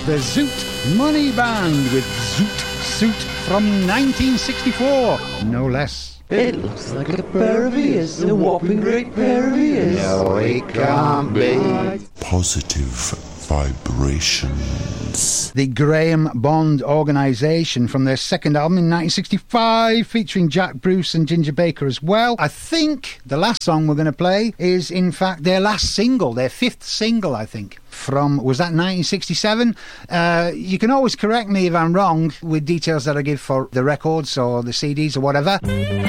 the Zoot Money Band with Zoot Suit from 1964, no less. It looks like a pair of ears, a whopping great pair of ears. No, it can't be. Positive vibrations. The Graham Bond Organisation from their second album in 1965, featuring Jack Bruce and Ginger Baker as well. I think the last song we're going to play is, in fact, their last single, their fifth single, I think. From, was that 1967? You can always correct me if I'm wrong with details that I give for the records or the CDs or whatever.